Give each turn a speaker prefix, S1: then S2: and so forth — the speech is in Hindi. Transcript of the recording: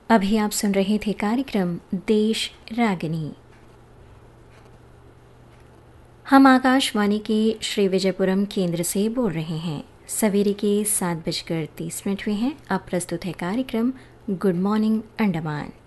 S1: अभी आप सुन रहे थे कार्यक्रम देश रागिनी। हम आकाशवाणी के श्री विजयपुरम केंद्र से बोल रहे हैं। सवेरे के 7:30 हुए हैं। अब प्रस्तुत है कार्यक्रम गुड मॉर्निंग अंडमान।